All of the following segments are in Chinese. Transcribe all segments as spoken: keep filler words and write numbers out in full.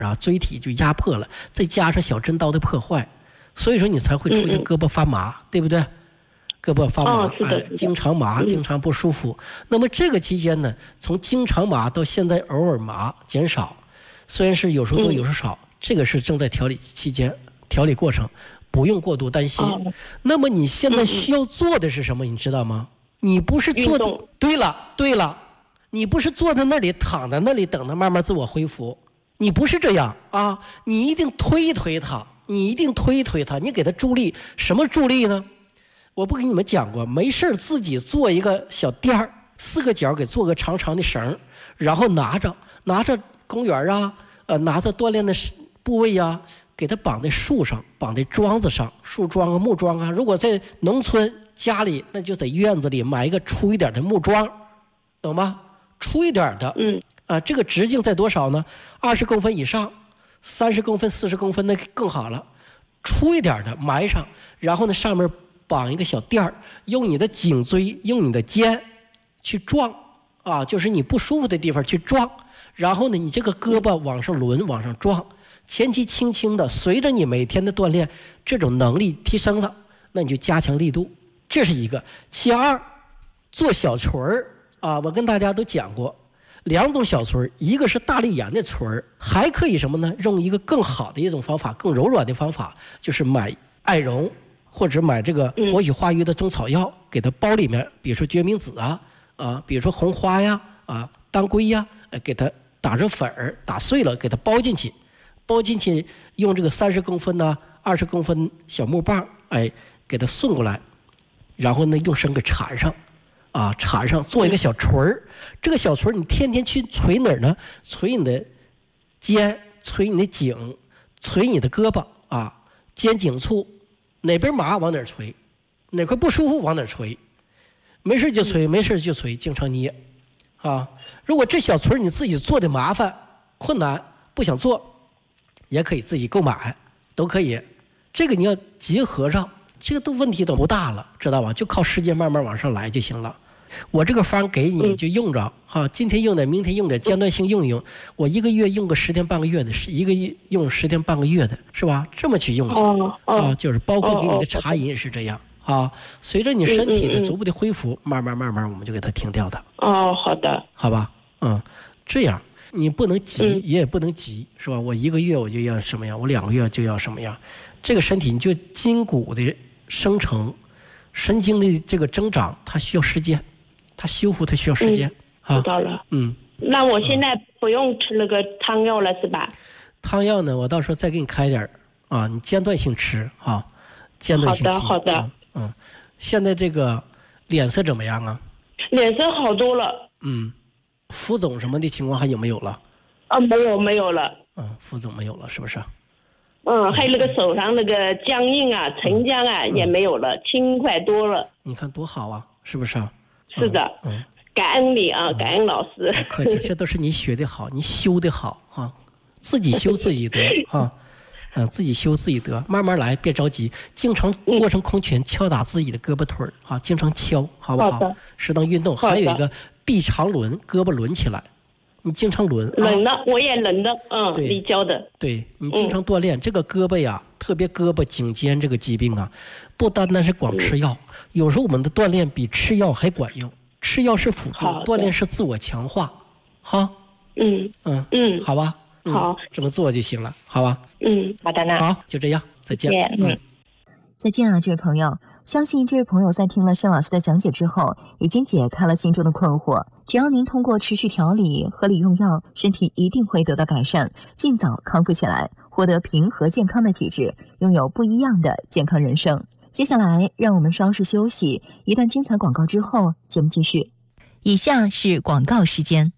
啊，椎体就压迫了，再加上小针刀的破坏，所以说你才会出现胳膊发麻，嗯、对不对？胳膊发麻， 哦、是的哎，经常麻，经常不舒服。嗯、那么这个期间呢，从经常麻到现在偶尔麻减少，虽然是有时候多有时候少，嗯、这个是正在调理期间，调理过程，不用过度担心。哦、那么你现在需要做的是什么？嗯、你知道吗？你不是坐在，对了对了，你不是坐在那里躺在那里等它慢慢自我恢复。你不是这样啊！你一定推一推它，你一定推一推它，你给它助力。什么助力呢？我不给你们讲过，没事自己做一个小垫儿，四个角给做个长长的绳，然后拿着拿着公园啊，呃，拿着锻炼的部位啊，给它绑在树上，绑在桩子上，树桩啊、木桩啊。如果在农村家里，那就在院子里买一个粗一点的木桩，懂吗？粗一点的，嗯。啊，这个直径在多少呢？二十公分以上，三十公分、四十公分那更好了。粗一点的埋上，然后呢上面绑一个小垫儿，用你的颈椎、用你的肩去撞啊，就是你不舒服的地方去撞。然后呢，你这个胳膊往上抡、往上撞，前期轻轻的，随着你每天的锻炼，这种能力提升了，那你就加强力度，这是一个。其二，做小锤儿啊，我跟大家都讲过。两种小锤，一个是大力丸的锤，还可以什么呢？用一个更好的一种方法，更柔软的方法，就是买艾绒或者买这个活血化瘀的中草药，嗯、给它包里面，比如说决明子啊，啊，比如说红花呀，啊，当归呀，呃，给它打成粉儿，打碎了，给它包进去，包进去，用这个三十公分呢、二十公分小木棒，哎，给它顺过来，然后呢，用绳给缠上。啊，缠上做一个小锤儿，这个小锤儿你天天去捶哪儿呢？捶你的肩，捶你的颈，捶你的胳膊啊，肩颈处哪边麻往哪儿捶，哪块不舒服往哪儿捶，没事就捶，没事就捶，经常捏啊。如果这小锤儿你自己做的麻烦困难不想做，也可以自己购买，都可以。这个你要结合上。这个都问题都不大了，知道吧？就靠时间慢慢往上来就行了。我这个方给你，你就用着哈、嗯啊，今天用点，明天用点，间断性用一用。我一个月用个十天半个月的，一个月用十天半个月的，是吧？这么去用去、哦哦、啊，就是包括给你的茶饮也是这样、哦、啊。随着你身体的逐步的恢复，嗯嗯嗯慢慢慢慢我们就给它停掉它。 哦，好的， 好吧，嗯，这样你不能急，嗯、也不能急，是吧？我一个月我就要什么样，我两个月就要什么样，这个身体你就筋骨的。生成神经的这个增长，它需要时间，它修复它需要时间、 嗯、知道了。 嗯， 那我现在不用吃那个汤药了是吧？ 汤药呢，我到时候再给你开点啊，你间断性吃啊，间断性吃。 好的好的。嗯， 嗯现在这个脸色怎么样啊？ 脸色好多了。 嗯，浮肿什么的情况还有没有了？ 啊，没有没有了。 嗯，浮肿没有了，是不是？ 嗯，还有那个手上那个僵硬啊、沉僵啊、嗯、也没有了，轻快多了。 你看多好啊，是不是啊？ 是的，嗯，感恩你啊，嗯、感恩老师。 不客气，这都是你学的好，你修的好啊，自己修自己得啊，嗯，自己修自己得，慢慢来，别着急，经常握成空拳，敲打自己的胳膊腿儿啊，经常敲，好不好？好适当运动，还有一个臂长轮，胳膊抡起来。你经常抡， 抡的、啊、我也抡的，嗯，你教的。 对，你经常锻炼、嗯、这个胳膊呀，特别胳膊颈肩这个疾病啊，不单单是光吃药、嗯，有时候我们的锻炼比吃药还管用。吃药是辅助，锻炼是自我强化，哈。 嗯嗯嗯， 好吧，嗯、 好， 这么做就行了，好吧。 嗯，好的呢。 好，就这样，再见。 嗯。 再见啊，这位朋友！相信这位朋友在听了申老师的讲解之后，已经解开了心中的困惑。只要您通过持续调理、合理用药，身体一定会得到改善，尽早康复起来，获得平和健康的体质，拥有不一样的健康人生。接下来，让我们稍事休息，一段精彩广告之后，节目继续。以下是广告时间。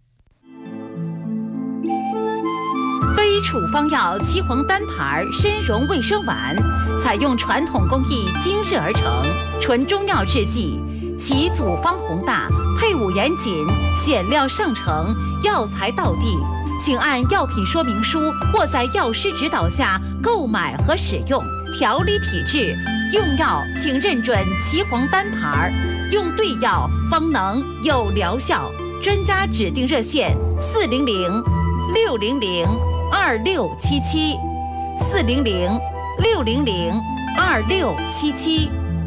非处方药岐黄单牌参茸卫生丸，采用传统工艺精制而成，纯中药制剂，其组方宏大，配伍严谨，选料上乘，药材到地，请按药品说明书或在药师指导下购买和使用。调理体质，用药请认准岐黄单牌，用对药方能有疗效。专家指定热线：四零零六零零。 二六七七，四零零六零零二六七七。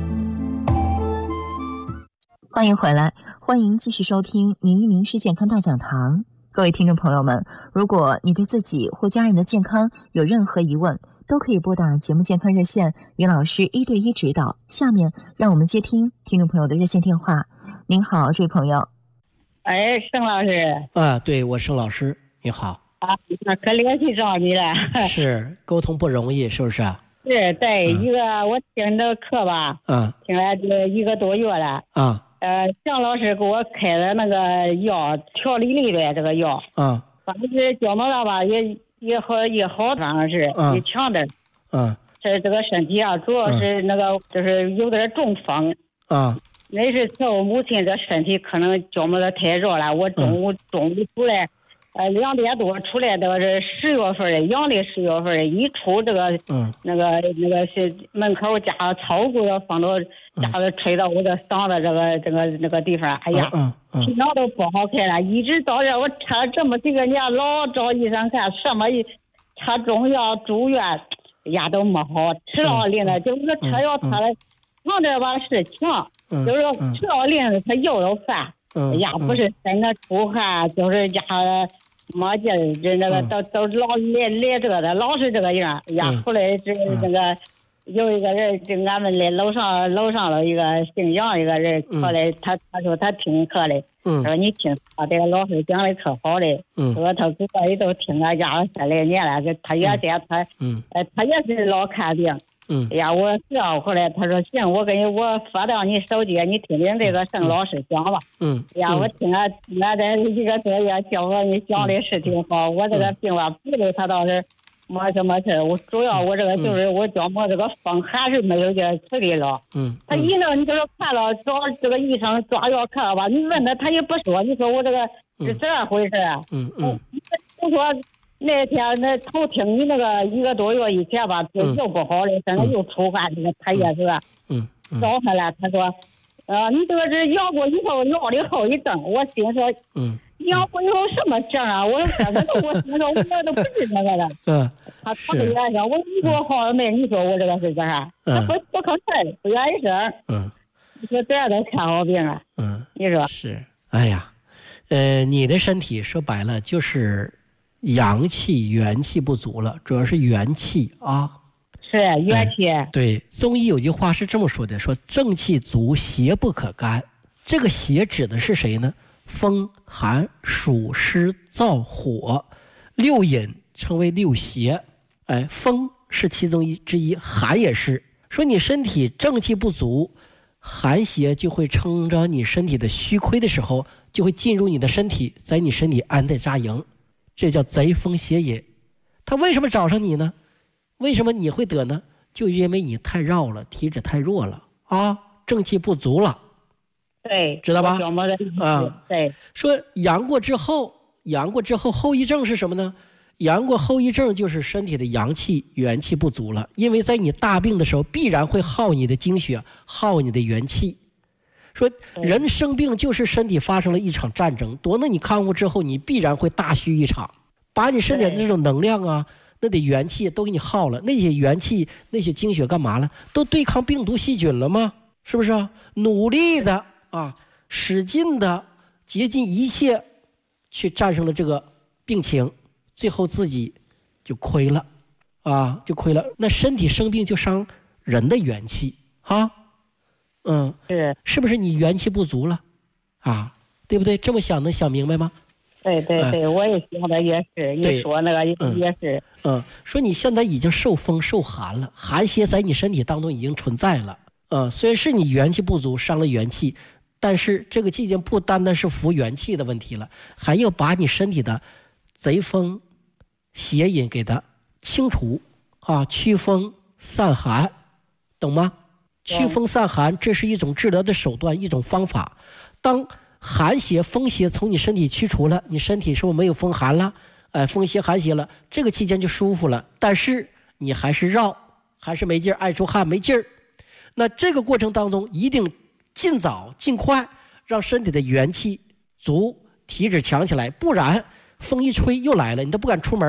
欢迎回来，欢迎继续收听名医名师健康大讲堂。各位听众朋友们，如果你对自己或家人的健康有任何疑问，都可以拨打节目健康热线，李老师一对一指导。下面让我们接听听众朋友的热线电话。您好，这位朋友。 哎，盛老师。 啊，对，我盛老师，你好。 啊，可联系着你了。 是，沟通不容易，是不是？ 是，对， 嗯、 一个我听你的课吧， 嗯， 听了就一个多月了。 啊。 呃，向老师给我开的那个药，调理类的这个药。 啊。 反正是觉得吧，也也好也好，反正是也强点。 嗯。 这这个身体啊，主要是那个、嗯、就是有点中风。 啊。 那是测我母亲的身体可能觉得太热了，我中午、嗯、中午出来。呃，两点多出来的是十月份的，阳历十月份的，一出这个，嗯，那个那个是门口加草菇的放到，加的吹到我的嗓子这个这个那个地方，哎呀， 嗯嗯， 心脏都不好开了，一直到这我吃了这么几个年，老找医生看，什么吃中药住院，哎呀都没好，吃了灵的，就是吃药吃了，强点吧是强，就是吃了灵的他腰要犯，哎呀不是真的出汗，就是家。没劲儿，这那个都都老来来这个的，老是这个样。呀，后来这这个有一个人，就俺们来楼上楼上了一个姓杨一个人，后来他他说他听课的，说你听他这个老师讲的可好的，说他自个也都听俺家了十来年了，这他原先他，呃他也是老看病。嗯，哎呀，我是啊，后来他说行，我给你我发到你手机，你听听这个盛老师讲吧。嗯，哎呀，我听了俺这一个多月，叫我你讲的是挺好。我这个病吧，别的他倒是没什么事，我主要我这个就是我觉么这个风还是没有点处理了。嗯，他一呢，你就是看了找这个医生抓药看了吧，你问他他也不说，你说我这个是怎回事啊？嗯嗯，我说。那天那头听你那个一个多月以前吧，就又不好了，现在又出汗，这个他也是，嗯，找他了，他说，呃，你这个是阳过以后闹的后遗症，我心说，嗯，阳过以后什么症啊？我说这个，我心说我都不是那个了，嗯，他他不愿意说，我你给我好了没？你说我这个是干啥？他不不吭声，不愿意声，嗯，你说这样都看好病啊？嗯，你说是，哎呀，呃，你的身体说白了就是。阳气元气不足了，主要是元气啊， 是元气、 哎。对，中医有句话是这么说的，说正气足，邪不可干。这个邪指的是谁呢？风寒暑湿燥火，六淫称为六邪。哎，风是其中一之一，寒也是。说你身体正气不足，寒邪就会趁着你身体的虚亏的时候，就会进入你的身体，在你身体安在扎营。这叫贼风邪淫，他为什么找上你呢？为什么你会得呢？就因为你太绕了，体质太弱了啊，正气不足了。 对， 知道吧？ 啊，对。 说阳过之后，阳过之后后遗症是什么呢？阳过后遗症就是身体的阳气元气不足了，因为在你大病的时候，必然会耗你的精血，耗你的元气。说人生病就是身体发生了一场战争，等到你康复之后，你必然会大虚一场，把你身体的那种能量啊，那得元气都给你耗了，那些元气那些精血干嘛了？都对抗病毒细菌了吗？是不是啊？努力的啊，使劲的竭尽一切去战胜了这个病情，最后自己就亏了啊，就亏了。那身体生病就伤人的元气啊。嗯， 是是不是你元气不足了啊？对不对？这么想能想明白吗？ 对对对，嗯、我也想的也是，一说那个也是。 嗯，说你现在已经受风受寒了，寒邪在你身体当中已经存在了。嗯，虽然是你元气不足，伤了元气，但是这个季节不单单是服元气的问题了，还要把你身体的贼风邪淫给它清除啊，驱风散寒，懂吗？驱风散寒，这是一种治疗的手段，一种方法。当寒邪风邪从你身体驱除了，你身体是不是没有风寒了？哎，风邪寒邪了，这个期间就舒服了。但是你还是绕，还是没劲儿，爱出汗没劲儿。那这个过程当中，一定尽早尽快让身体的元气足，体质强起来，不然风一吹又来了，你都不敢出门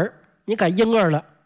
你改婴儿了，